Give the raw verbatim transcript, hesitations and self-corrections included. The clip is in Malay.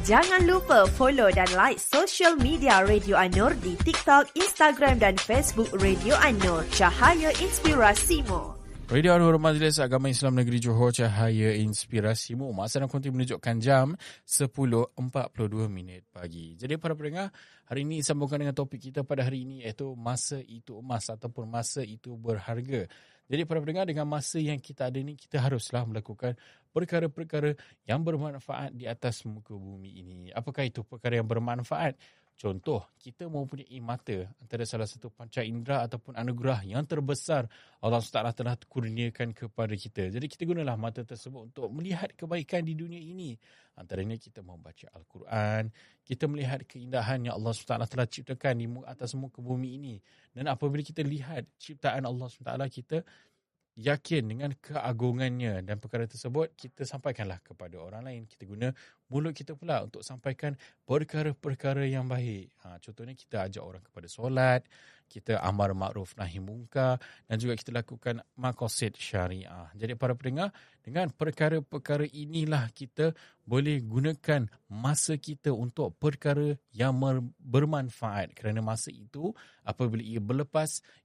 Jangan lupa follow dan like social media Radio An-Nur di TikTok, Instagram dan Facebook Radio An-Nur. Cahaya Inspirasimu. Radio An-Nur, Majlis Agama Islam Negeri Johor, Cahaya Inspirasimu. Masa dan konti menunjukkan jam sepuluh empat puluh dua minit pagi. Jadi para pendengar, hari ini sambungkan dengan topik kita pada hari ini, iaitu masa itu emas ataupun masa itu berharga. Jadi para pendengar, dengan masa yang kita ada ini, kita haruslah melakukan perkara-perkara yang bermanfaat di atas muka bumi ini. Apakah itu perkara yang bermanfaat? Contoh, kita mempunyai mata, antara salah satu panca indera ataupun anugerah yang terbesar Allah subhanahu wa taala telah kurniakan kepada kita. Jadi kita gunalah mata tersebut untuk melihat kebaikan di dunia ini. Antaranya kita membaca Al-Quran, kita melihat keindahan yang Allah subhanahu wa taala telah ciptakan di atas muka bumi ini. Dan apabila kita lihat ciptaan Allah subhanahu wa taala, kita yakin dengan keagungannya, dan perkara tersebut kita sampaikanlah kepada orang lain. Kita guna mulut kita pula untuk sampaikan perkara-perkara yang baik. Ha, contohnya kita ajak orang kepada solat, kita amar ma'ruf nahi mungkar, dan juga kita lakukan maqasid syariah. Jadi para pendengar, dengan perkara-perkara inilah kita boleh gunakan masa kita untuk perkara yang bermanfaat. Kerana masa itu apabila ia berlepas,